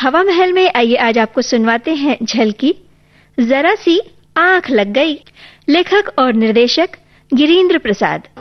हवा महल में आइए आज आपको सुनवाते हैं झलकी, जरा सी आंख लग गई। लेखक और निर्देशक गिरीन्द्र प्रसाद।